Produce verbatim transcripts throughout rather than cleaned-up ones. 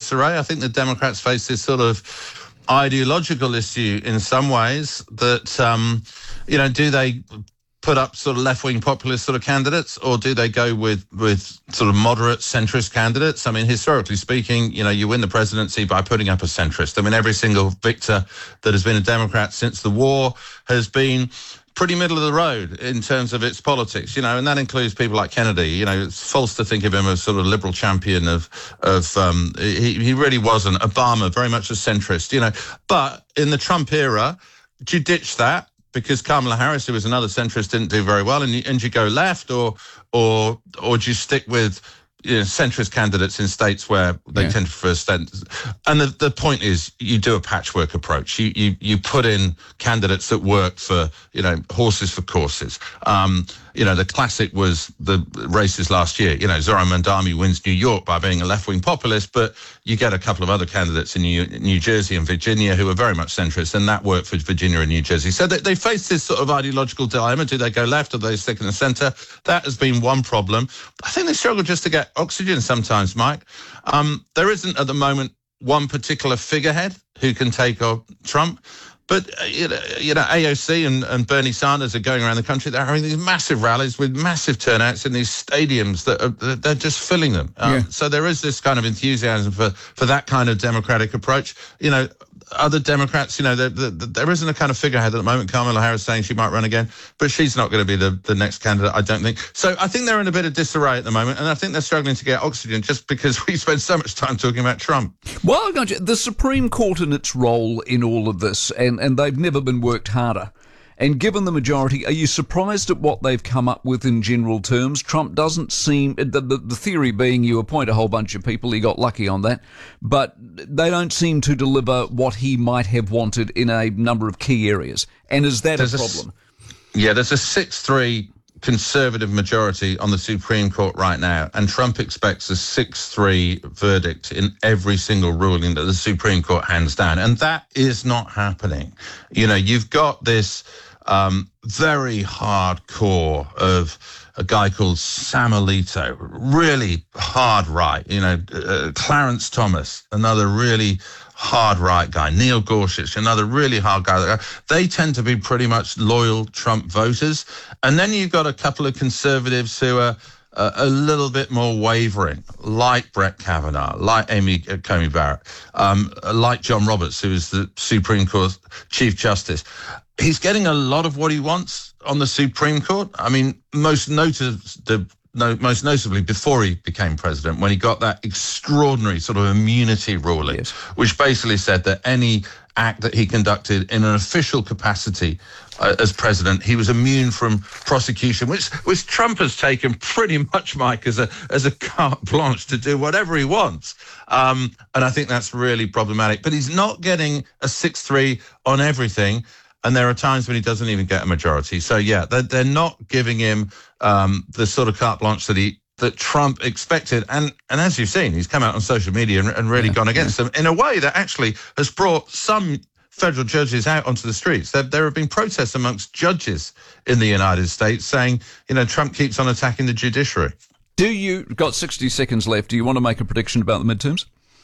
disarray. I think the Democrats face this sort of ideological issue in some ways that, um, you know, do they put up sort of left-wing populist sort of candidates, or do they go with, with sort of moderate centrist candidates? I mean, historically speaking, you know, you win the presidency by putting up a centrist. I mean, every single victor that has been a Democrat since the war has been pretty middle of the road in terms of its politics, you know, and that includes people like Kennedy. You know, it's false to think of him as sort of liberal champion of, of um, he, he really wasn't. Obama, very much a centrist, you know. But in the Trump era, do you ditch that? Because Kamala Harris, who was another centrist, didn't do very well, and you, and you go left, or or or do you stick with, you know, centrist candidates in states where they yeah. tend to prefer states? And the, the point is, you do a patchwork approach. You you you put in candidates that work for, you know, horses for courses. Um, you know, the classic was the races last year. You know, Zohran Mamdani wins New York by being a left-wing populist, but you get a couple of other candidates in New, New Jersey and Virginia who are very much centrist, and that worked for Virginia and New Jersey. So they, they face this sort of ideological dilemma. Do they go left, or do they stick in the centre? That has been one problem. I think they struggle just to get oxygen sometimes, Mike. Um, there isn't at the moment one particular figurehead who can take on Trump. But, uh, you know, you know, A O C and, and Bernie Sanders are going around the country. They're having these massive rallies with massive turnouts in these stadiums that are, they're just filling them. Um, yeah. So there is this kind of enthusiasm for, for that kind of democratic approach. You know, other Democrats, you know, there, there, there isn't a kind of figurehead at the moment. Kamala Harris saying she might run again, but she's not going to be the, the next candidate, I don't think. So I think they're in a bit of disarray at the moment, and I think they're struggling to get oxygen just because we spend so much time talking about Trump. Well, the Supreme Court and its role in all of this, and, and they've never been worked harder. And given the majority, are you surprised at what they've come up with in general terms? Trump doesn't seem, the, the, the theory being you appoint a whole bunch of people, he got lucky on that, but they don't seem to deliver what he might have wanted in a number of key areas. And is that there's a problem? A, yeah, there's a six three Conservative majority on the Supreme Court right now, and Trump expects a six three verdict in every single ruling that the Supreme Court hands down, and that is not happening. You know, you've got this um, very hardcore of a guy called Sam Alito, really hard right, you know, uh, Clarence Thomas, another really hard right guy, Neil Gorsuch, another really hard guy. They tend to be pretty much loyal Trump voters. And then you've got a couple of conservatives who are uh, a little bit more wavering, like Brett Kavanaugh, like Amy Coney Barrett, um, like John Roberts, who is the Supreme Court Chief Justice. He's getting a lot of what he wants on the Supreme Court. I mean, most noted, the No, most notably before he became president, when he got that extraordinary sort of immunity ruling, yes, which basically said that any act that he conducted in an official capacity uh, as president, he was immune from prosecution, which which Trump has taken pretty much, Mike, as a as a carte blanche to do whatever he wants. Um, and I think that's really problematic. But he's not getting a six three on everything. And there are times when he doesn't even get a majority. So, yeah, they're, they're not giving him um, the sort of carte blanche that he that Trump expected. And and as you've seen, he's come out on social media and, and really yeah, gone against yeah. them in a way that actually has brought some federal judges out onto the streets. There, there have been protests amongst judges in the United States saying, you know, Trump keeps on attacking the judiciary. Do you, got sixty seconds left, do you want to make a prediction about the midterms?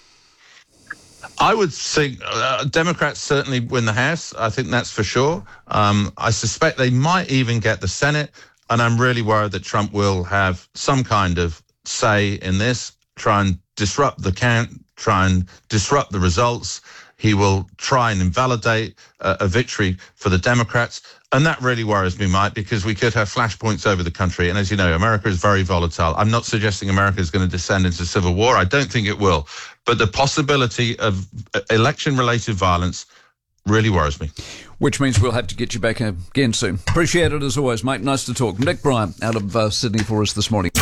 I would think uh, Democrats certainly win the House. I think that's for sure. Um, I suspect they might even get the Senate, and I'm really worried that Trump will have some kind of say in this, try and disrupt the count, try and disrupt the results. He will try and invalidate uh, a victory for the Democrats. And that really worries me, Mike, because we could have flashpoints over the country. And as you know, America is very volatile. I'm not suggesting America is going to descend into civil war. I don't think it will. But the possibility of election-related violence really worries me. Which means we'll have to get you back again soon. Appreciate it as always, mate. Nice to talk. Nick Bryan out of uh, Sydney for us this morning.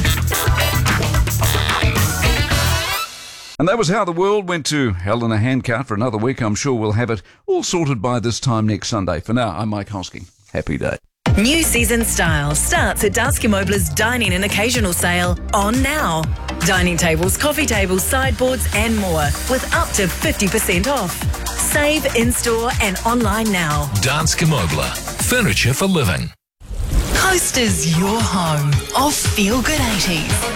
And that was how the world went to hell in a handcart for another week. I'm sure we'll have it all sorted by this time next Sunday. For now, I'm Mike Hosking. Happy day. New season style starts at Danske Møbler's Dining and Occasional Sale on now. Dining tables, coffee tables, sideboards and more with up to fifty percent off. Save in-store and online now. Danske Møbler. Furniture for living. Coast is your home of Feel Good eighties.